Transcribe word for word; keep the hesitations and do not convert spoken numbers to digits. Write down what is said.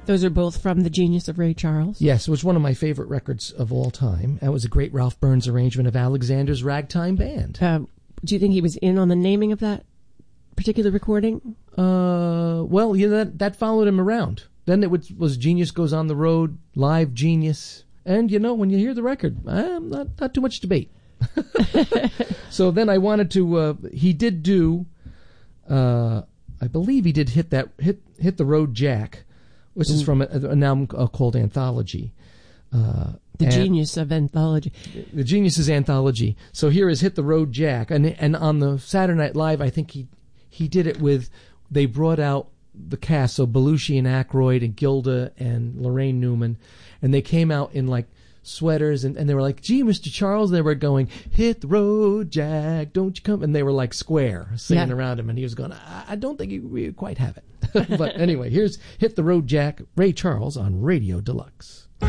Those are both from The Genius of Ray Charles? Yes, it was one of my favorite records of all time. That was a great Ralph Burns arrangement of Alexander's Ragtime Band. Uh, do you think he was in on the naming of that particular recording? Uh, well, yeah, that, that followed him around. Then it was, was Genius Goes on the Road, Live Genius. And, you know, when you hear the record, uh, not, not too much debate. So then I wanted to, uh, he did do, uh, I believe he did hit that, hit, hit the Road Jack, which is from a, an album called Anthology. Uh, the Genius of Anthology. The Genius's Anthology. So here is Hit the Road Jack. And, and on the Saturday Night Live, I think he, he did it with, they brought out the cast, so Belushi and Aykroyd and Gilda and Lorraine Newman, and they came out in like sweaters, and, and they were like, gee, Mister Charles, they were going, hit the road, Jack, don't you come, and they were like square, singing yeah. around him, and he was going, I, I don't think you, we quite have it. But anyway, here's Hit the Road, Jack, Ray Charles on Radio Deluxe.